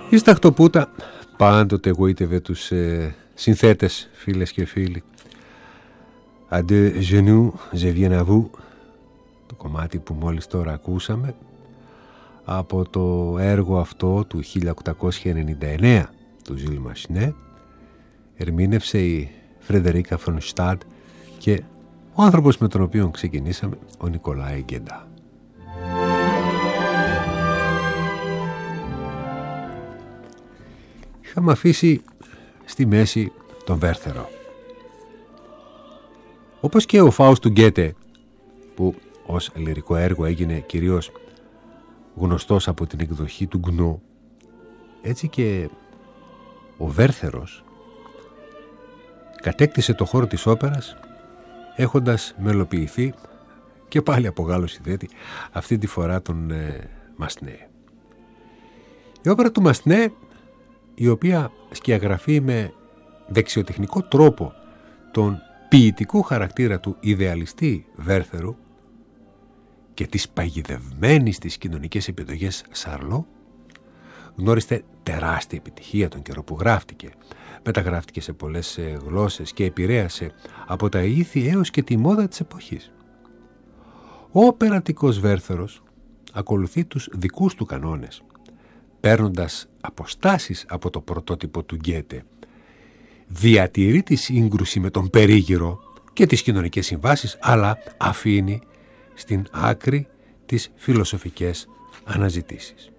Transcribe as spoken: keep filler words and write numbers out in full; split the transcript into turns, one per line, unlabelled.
Η Σταχτοπούτα πάντοτε εγωίτευε τους ε, συνθέτες, φίλες και φίλοι. À deux genoux, je viens à vous, το κομμάτι που μόλις τώρα ακούσαμε, από το έργο αυτό του χίλια οκτακόσια ενενήντα εννέα του Ζιλ Μασνέ, ερμήνευσε η Φρεντερίκα φον Στάντ και ο άνθρωπος με τον οποίο ξεκινήσαμε, ο Νικολάη Γκεντά. Είχαμε αφήσει στη μέση τον Βέρθερο. Όπως και ο Φάουστ του Γκέτε, που ως λυρικό έργο έγινε κυρίως γνωστός από την εκδοχή του Γκνού, έτσι και ο Βέρθερος κατέκτησε το χώρο της όπερας έχοντας μελοποιηθεί και πάλι από Γάλλο συνθέτη, αυτή τη φορά τον ε, Μασνέ. Η όπερα του Μασνέ, η οποία σκιαγραφεί με δεξιοτεχνικό τρόπο τον ποιητικού χαρακτήρα του ιδεαλιστή Βέρθερου και τις παγιδευμένης στις κοινωνικές επιδογές Σαρλό, γνώριστε τεράστια επιτυχία τον καιρό που γράφτηκε. Μεταγράφτηκε σε πολλές γλώσσες και επηρέασε από τα ήθη έως και τη μόδα της εποχής. Ο οπερατικός Βέρθερος ακολουθεί τους δικούς του κανόνες, παίρνοντας αποστάσεις από το πρωτότυπο του Γκέτε. Διατηρεί τη σύγκρουση με τον περίγυρο και τις κοινωνικές συμβάσεις, αλλά αφήνει στην άκρη τις φιλοσοφικές αναζητήσεις.